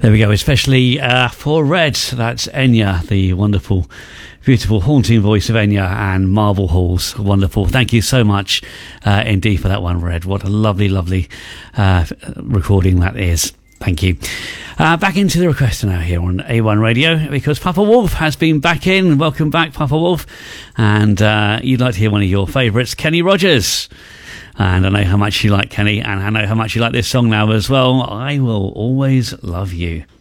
There we go, especially for Red. That's Enya, the wonderful, beautiful, haunting voice of Enya, and Marble Halls. Wonderful. Thank you so much indeed for that one, Red. What a lovely, lovely recording that is. Thank you. Back into the request now here on A1 Radio, because Papa Wolf has been back in. Welcome back, Papa Wolf. And you'd like to hear one of your favourites, Kenny Rogers. And I know how much you like Kenny, and I know how much you like this song now as well. I Will Always Love You.